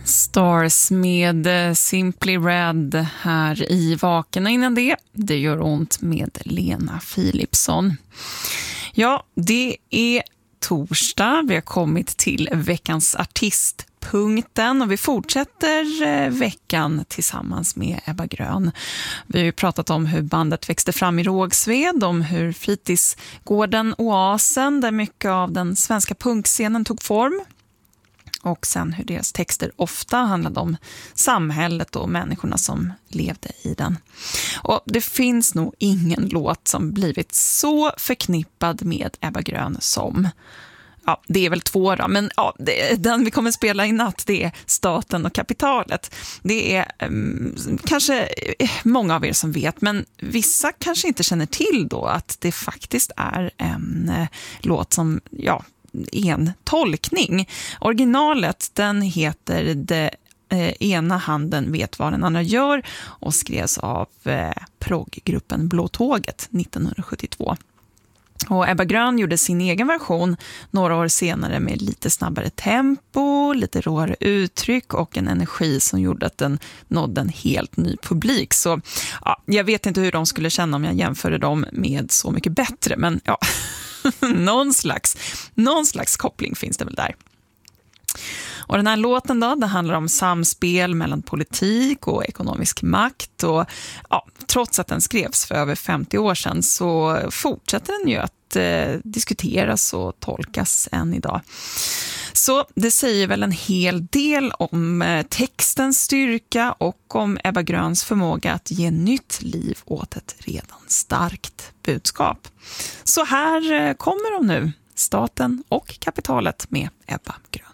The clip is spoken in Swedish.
Stars med Simply Red här i Vaken, och innan det gör ont med Lena Philipsson. Ja, det är torsdag. Vi har kommit till veckans artistpunkten och vi fortsätter veckan tillsammans med Ebba Grön. Vi har ju pratat om hur bandet växte fram i Rågsved, om hur fritidsgården Oasen, där mycket av den svenska punkscenen tog form. Och sen hur deras texter ofta handlade om samhället och människorna som levde i den. Och det finns nog ingen låt som blivit så förknippad med Ebba Grön som... Ja, det är väl två då, men ja, den vi kommer spela i natt, det är Staten och kapitalet. Det är kanske många av er som vet, men vissa kanske inte känner till då att det faktiskt är en låt som, ja, en tolkning. Originalet, den heter Det ena handen vet vad den andra gör och skrevs av progggruppen Blå Tåget 1972. Och Ebba Grön gjorde sin egen version några år senare med lite snabbare tempo, lite råare uttryck och en energi som gjorde att den nådde en helt ny publik. Så ja, jag vet inte hur de skulle känna om jag jämförde dem med Så mycket bättre, men ja, någon slags koppling finns det väl där. Och den här låten då, det handlar om samspel mellan politik och ekonomisk makt och ja, trots att den skrevs för över 50 år sedan så fortsätter den ju att diskuteras och tolkas än idag. Så det säger väl en hel del om textens styrka och om Ebba Gröns förmåga att ge nytt liv åt ett redan starkt budskap. Så här kommer de nu, Staten och kapitalet med Ebba Grön.